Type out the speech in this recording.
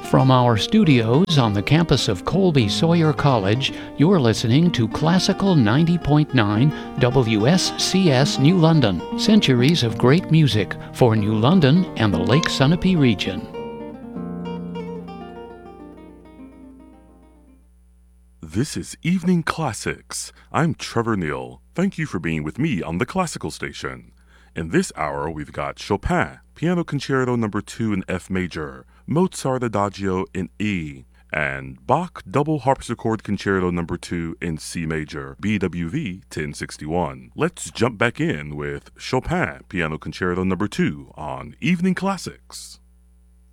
From our studios on the campus of Colby Sawyer College, you're listening to Classical 90.9 WSCS New London. Centuries of great music for New London and the Lake Sunapee region. This is Evening Classics. I'm Trevor Neal. Thank you for being with me on the Classical Station. In this hour, we've got Chopin, Piano Concerto No. 2 in F major, Mozart Adagio in E, and Bach Double Harpsichord Concerto No. 2 in C major, BWV 1061. Let's jump back in with Chopin, Piano Concerto No. 2 on Evening Classics.